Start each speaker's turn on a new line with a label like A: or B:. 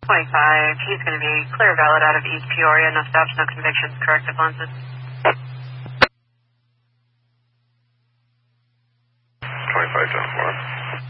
A: 25. He's going to be clear valid out of East Peoria. No stops, no convictions, corrective lenses.
B: 25 10 4.